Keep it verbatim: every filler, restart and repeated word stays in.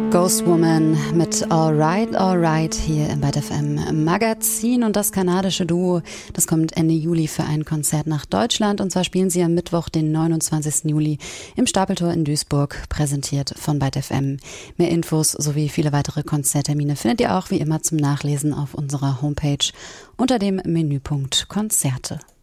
Ghost Woman mit Alright, Alright hier im Byte F M Magazin. Und das kanadische Duo, das kommt Ende Juli für ein Konzert nach Deutschland. Und zwar spielen sie am Mittwoch, den neunundzwanzigsten Juli im Stapeltor in Duisburg, präsentiert von Byte F M. Mehr Infos sowie viele weitere Konzerttermine findet ihr auch wie immer zum Nachlesen auf unserer Homepage unter dem Menüpunkt Konzerte.